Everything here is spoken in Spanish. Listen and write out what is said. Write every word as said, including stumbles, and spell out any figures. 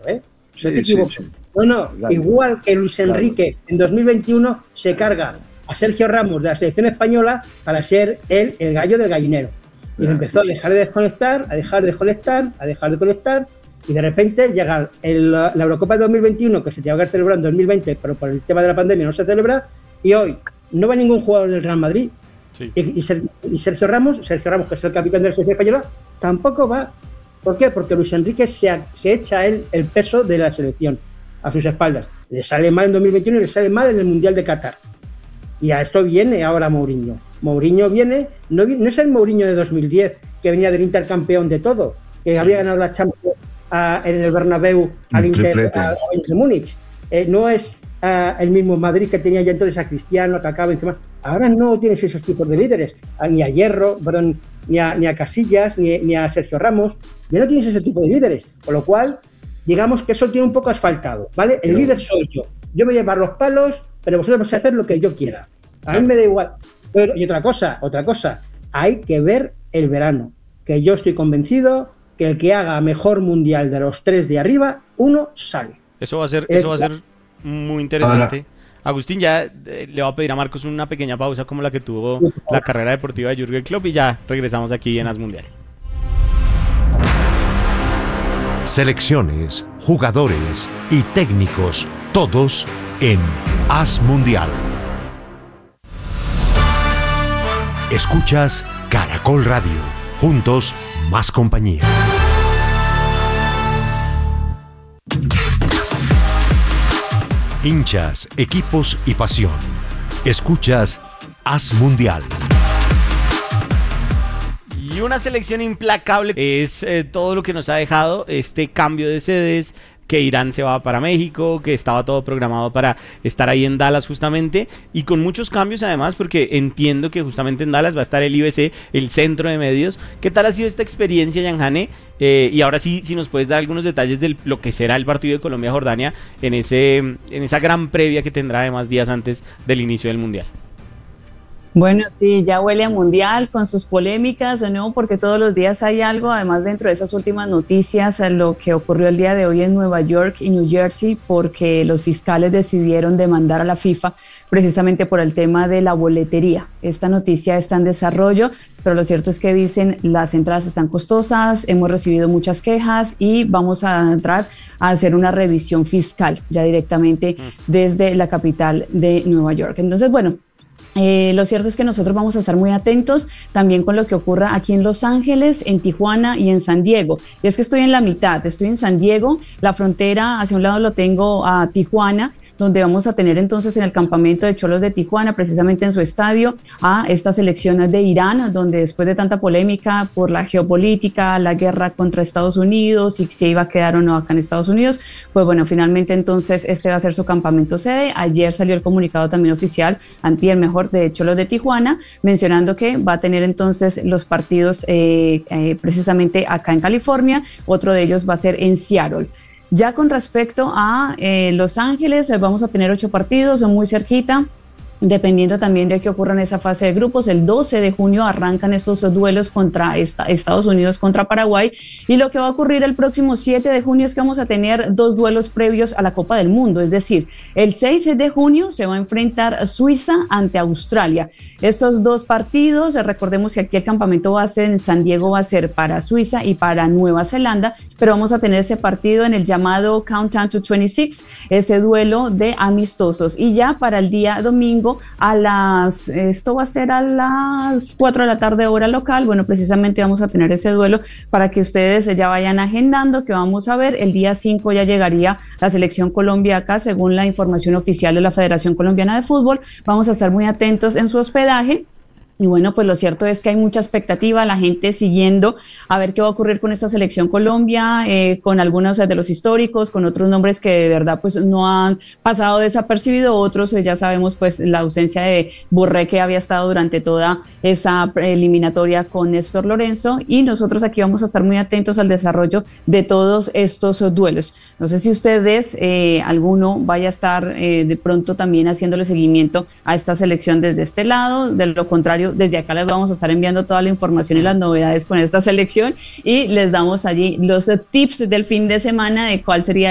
¿eh? No te Sí, equivoques. sí, sí. No, no, Claro. igual que Luis Enrique en dos mil veintiuno se carga a Sergio Ramos de la selección española para ser él el gallo del gallinero. Y le empezó a dejar de desconectar, a dejar de desconectar, a dejar de conectar, y de repente llega el, la Eurocopa de dos mil veintiuno, que se tenía que haber celebrado en dos mil veinte, pero por el tema de la pandemia no se celebra, y hoy no va ningún jugador del Real Madrid. Sí. Y, y, Ser, y Sergio Ramos, Sergio Ramos, que es el capitán de la selección española, tampoco va. ¿Por qué? Porque Luis Enrique se, se echa a él el peso de la selección a sus espaldas. Le sale mal en dos mil veintiuno y le sale mal en el Mundial de Qatar. Y a esto viene ahora Mourinho. Mourinho viene, no, no es el Mourinho de dos mil diez, que venía del Inter campeón de todo, que había ganado la Champions a, en el Bernabéu al Inter, a, a de Múnich. Eh, no es a, el mismo Madrid que tenía ya entonces a Cristiano, a Kaká, Benzema. Ahora no tienes esos tipos de líderes, ni a Hierro, perdón, ni a, ni a Casillas, ni, ni a Sergio Ramos. Ya no tienes ese tipo de líderes, con lo cual digamos que eso tiene un poco asfaltado, ¿vale? El líder soy yo. Yo me voy a llevar los palos, pero vosotros vais a hacer lo que yo quiera. A mí me da igual. Pero, y otra cosa, otra cosa, hay que ver el verano. Que yo estoy convencido que el que haga mejor mundial de los tres de arriba, uno sale. Eso va a ser, eso va a ser muy interesante. Ahora. Agustín, ya eh, le va a pedir a Marcos una pequeña pausa como la que tuvo la carrera deportiva de Jürgen Klopp y ya regresamos aquí en As Mundiales. Selecciones, jugadores y técnicos, todos en As Mundial. Escuchas Caracol Radio. Juntos, más compañía. Hinchas, equipos y pasión. Escuchas As Mundial. Y una selección implacable es eh, todo lo que nos ha dejado este cambio de sedes, que Irán se va para México, que estaba todo programado para estar ahí en Dallas justamente, y con muchos cambios además, porque entiendo que justamente en Dallas va a estar el I B C, el centro de medios. ¿Qué tal ha sido esta experiencia, Yanjane? Eh, y ahora sí, si nos puedes dar algunos detalles de lo que será el partido de Colombia-Jordania en, ese, en esa gran previa que tendrá además días antes del inicio del Mundial. Bueno, sí, ya huele a mundial con sus polémicas, ¿no? Porque todos los días hay algo. Además, dentro de esas últimas noticias, lo que ocurrió el día de hoy en Nueva York y New Jersey, porque los fiscales decidieron demandar a la FIFA precisamente por el tema de la boletería. Esta noticia está en desarrollo, pero lo cierto es que dicen las entradas están costosas, hemos recibido muchas quejas y vamos a entrar a hacer una revisión fiscal ya directamente desde la capital de Nueva York. Entonces, bueno, Eh, lo cierto es que nosotros vamos a estar muy atentos también con lo que ocurra aquí en Los Ángeles, en Tijuana y en San Diego. Y es que estoy en la mitad, estoy en San Diego, la frontera hacia un lado lo tengo a Tijuana, donde vamos a tener entonces en el campamento de Cholos de Tijuana, precisamente en su estadio, a esta selección de Irán, donde después de tanta polémica por la geopolítica, la guerra contra Estados Unidos y si iba a quedar o no acá en Estados Unidos, pues bueno, finalmente entonces este va a ser su campamento sede. Ayer salió el comunicado también oficial, antier mejor, de Cholos de Tijuana, mencionando que va a tener entonces los partidos eh, eh, precisamente acá en California, otro de ellos va a ser en Seattle. Ya con respecto a eh, Los Ángeles, eh, vamos a tener ocho partidos, son muy cerquita, dependiendo también de qué ocurra en esa fase de grupos. El doce de junio arrancan estos duelos contra esta, Estados Unidos contra Paraguay, y lo que va a ocurrir el próximo siete de junio es que vamos a tener dos duelos previos a la Copa del Mundo, es decir, el seis de junio se va a enfrentar Suiza ante Australia. Estos dos partidos, recordemos que aquí el campamento base en San Diego va a ser para Suiza y para Nueva Zelanda, pero vamos a tener ese partido en el llamado Countdown to veintiséis, ese duelo de amistosos, y ya para el día domingo a las, esto va a ser a las cuatro de la tarde hora local, bueno, precisamente vamos a tener ese duelo para que ustedes ya vayan agendando, que vamos a ver, el día cinco ya llegaría la selección Colombia acá, según la información oficial de la Federación Colombiana de Fútbol. Vamos a estar muy atentos en su hospedaje. Y bueno, pues lo cierto es que hay mucha expectativa, la gente siguiendo a ver qué va a ocurrir con esta selección Colombia, eh, con algunos de los históricos, con otros nombres que de verdad pues no han pasado desapercibido, otros eh, ya sabemos pues la ausencia de Borré, que había estado durante toda esa eliminatoria con Néstor Lorenzo, y nosotros aquí vamos a estar muy atentos al desarrollo de todos estos duelos. No sé si ustedes, eh, alguno vaya a estar eh, de pronto también haciéndole seguimiento a esta selección desde este lado, de lo contrario, desde acá les vamos a estar enviando toda la información y las novedades con esta selección, y les damos allí los tips del fin de semana de cuál sería